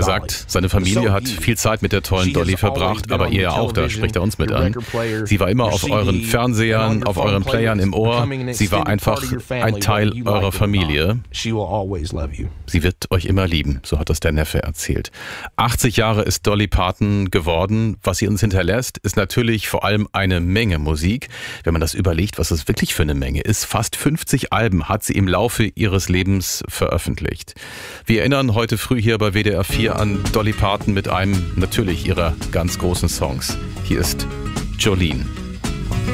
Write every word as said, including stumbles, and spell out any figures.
sagt, seine Familie hat viel Zeit mit der tollen Dolly verbracht, aber ihr auch, da spricht er uns mit an. Sie war immer auf euren Fernsehern, auf euren Playern im Ohr. Sie war einfach ein Teil eurer Familie. Sie wird euch immer lieben, so hat das der Neffe erzählt. achtzig Jahre ist Dolly Parton geworden. Was sie uns hinterlässt, ist natürlich vor allem eine Menge Musik. Wenn man das überlegt, was es wirklich für eine Menge ist, fast fünfzig Alben hat sie im Laufe ihres Lebens veröffentlicht. Wir erinnern heute früh hier bei W D R vier an Dolly Parton mit einem natürlich ihrer ganz großen Songs. Hier ist Jolene.